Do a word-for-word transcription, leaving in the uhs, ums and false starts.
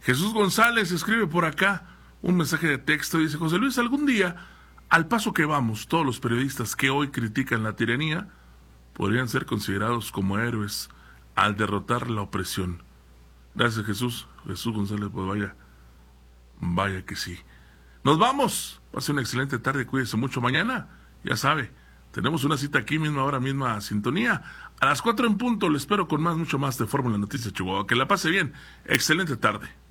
Jesús González escribe por acá un mensaje de texto. Dice: José Luis, algún día, al paso que vamos, todos los periodistas que hoy critican la tiranía podrían ser considerados como héroes al derrotar la opresión. Gracias, Jesús. Jesús González, pues vaya, vaya que sí. Nos vamos. Pase una excelente tarde, cuídese mucho. Mañana, ya sabe, tenemos una cita aquí mismo, ahora misma sintonía. A las cuatro en punto, le espero con más, mucho más de Fórmula Noticias Chihuahua. Que la pase bien. Excelente tarde.